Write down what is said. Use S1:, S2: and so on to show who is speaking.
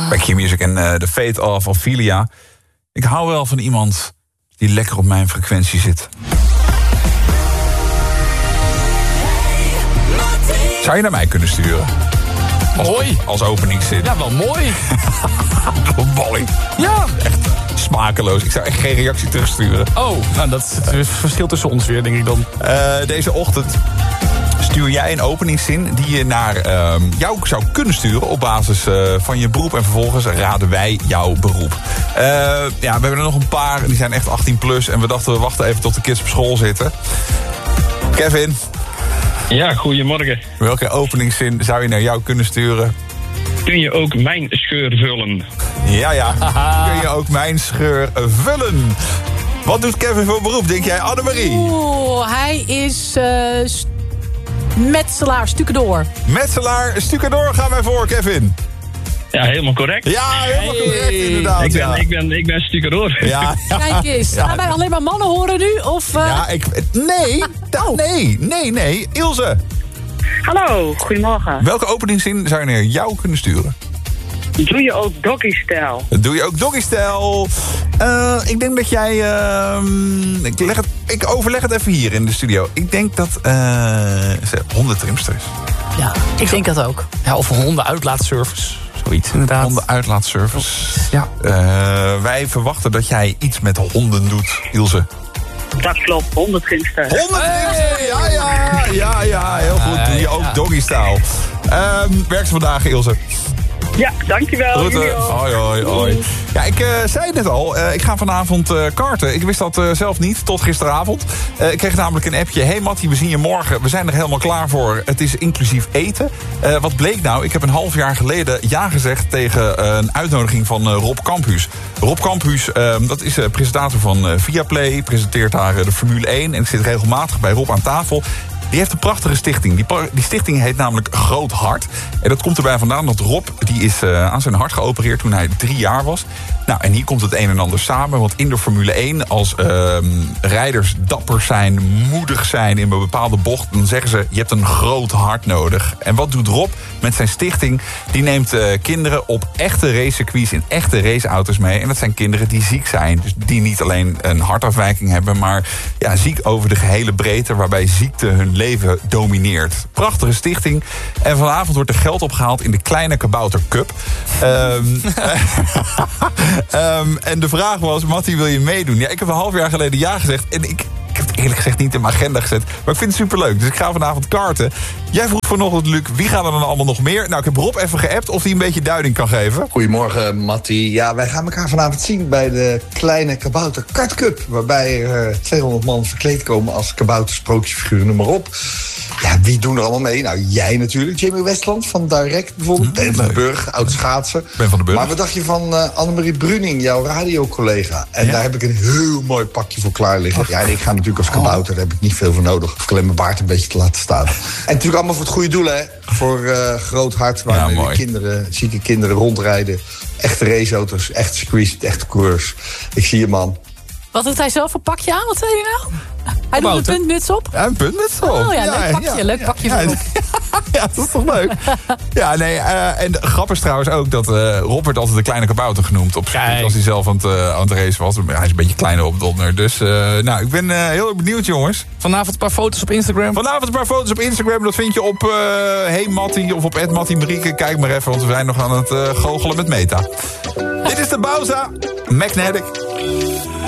S1: Bij Q-Music en The Fate of Ophelia. Ik hou wel van iemand die lekker op mijn frequentie zit. Zou je naar mij kunnen sturen?
S2: Mooi.
S1: Als openingszin.
S2: Ja, wel mooi.
S1: Mooi.
S2: Ja.
S1: Echt smakeloos. Ik zou echt geen reactie terugsturen.
S2: Oh, nou dat is het verschil tussen ons weer, denk ik dan.
S1: Deze ochtend stuur jij een openingszin die je naar jou zou kunnen sturen op basis van je beroep. En vervolgens raden wij jouw beroep. We hebben er nog een paar. Die zijn echt 18 plus. En we dachten, we wachten even tot de kids op school zitten. Kevin.
S3: Ja, goedemorgen.
S1: Welke openingszin zou je naar jou kunnen sturen?
S3: Kun je ook mijn scheur vullen?
S1: Ja. Kun je ook mijn scheur vullen? Wat doet Kevin voor beroep, denk jij, Annemarie?
S4: Hij is metselaar, stukendoor.
S1: Metselaar, stukendoor gaan wij voor, Kevin.
S3: Ja, helemaal correct.
S1: Ja, helemaal correct, inderdaad.
S3: Ik ben stukendoor.
S1: Ja.
S4: Kijk eens, gaan wij alleen maar mannen horen nu? Of,
S1: Ja, Nee. Ilse.
S5: Hallo, goedemorgen.
S1: Welke openingszin zou je naar jou kunnen sturen?
S5: Doe je ook doggy-stijl?
S1: Doe je ook doggy-stijl? Ik denk dat jij... ik overleg het even hier in de studio. Ik denk dat ze hondentrimster is.
S4: Ja, ik denk dat ook.
S2: Ja, of een hondenuitlaatservice. Zoiets, inderdaad.
S1: Hondenuitlaatservice. Ja. Wij verwachten dat jij iets met honden doet, Ilse.
S5: Dat klopt, hondentrimster.
S1: Hondentrimster, ja, heel goed. Doe je ook doggy-stijl. Werkt ze vandaag, Ilse?
S5: Ja, dankjewel.
S1: Groeten. Hoi. Ja, ik zei het net al. Ik ga vanavond karten. Ik wist dat zelf niet, tot gisteravond. Ik kreeg namelijk een appje. Hey Mattie, we zien je morgen. We zijn er helemaal klaar voor. Het is inclusief eten. Wat bleek nou? Ik heb een half jaar geleden ja gezegd tegen een uitnodiging van Rob Campus. Rob Campus, dat is presentator van Viaplay. Presenteert daar de Formule 1. En ik zit regelmatig bij Rob aan tafel. Die heeft een prachtige stichting. Die stichting heet namelijk Groot Hart. En dat komt erbij vandaan dat Rob, die is aan zijn hart geopereerd toen hij 3 jaar was. Nou, en hier komt het een en ander samen. Want in de Formule 1, als rijders dapper zijn, moedig zijn in een bepaalde bocht, dan zeggen ze, je hebt een groot hart nodig. En wat doet Rob met zijn stichting? Die neemt kinderen op echte racecircuits in echte raceauto's mee. En dat zijn kinderen die ziek zijn. Dus die niet alleen een hartafwijking hebben, maar ja, ziek over de gehele breedte, waarbij ziekte hun leven domineert. Prachtige stichting. En vanavond wordt er geld opgehaald in de Kleine Kabouter Cup. En de vraag was, Mattie, wil je meedoen? Ja, ik heb een half jaar geleden ja gezegd. En ik heb het eerlijk gezegd niet in mijn agenda gezet. Maar ik vind het superleuk. Dus ik ga vanavond karten. Jij vroeg vanochtend, Luc, wie gaan er dan allemaal nog meer? Nou, ik heb Rob even geappt of hij een beetje duiding kan geven.
S6: Goedemorgen, Mattie. Ja, wij gaan elkaar vanavond zien bij de Kleine Kabouter Kart Cup. Waarbij er 200 man verkleed komen als kabouter, sprookjesfiguren, noem maar op. Ja, wie doen er allemaal mee? Nou, jij natuurlijk, Jamie Westland van Direct bijvoorbeeld. Ben van den Burg, oud schaatser.
S1: Ben van den Burg.
S6: Maar wat dacht je van Annemarie Bruning, jouw radiocollega? En daar heb ik een heel mooi pakje voor klaar liggen. Ja, en ik ga natuurlijk als kabouter, daar heb ik niet veel voor nodig. Of alleen mijn baard een beetje te laten staan. En natuurlijk allemaal voor het goede doel, hè. Voor Groot Hart, waar de kinderen, zieke kinderen rondrijden. Echte raceauto's, echte circuits, echte coureurs. Ik zie je, man.
S4: Wat doet hij zelf voor pakje aan? Wat zei hij nou? Hij doet een puntmuts op?
S1: Ja, een puntmuts op.
S4: Oh ja, leuk pakje voor Rob.
S1: Ja, dat is toch leuk? Ja, nee, en de grap is trouwens ook dat Rob werd altijd de Kleine Kabouter genoemd op circuit als hij zelf aan het racen was. Hij is een beetje kleiner op Donner. Dus ik ben heel erg benieuwd, jongens.
S2: Vanavond een paar foto's op Instagram.
S1: Dat vind je op Hey Mattie of op @MattieMarieke. Kijk maar even, want we zijn nog aan het goochelen met Meta. Dit is de Bauza Magnetic.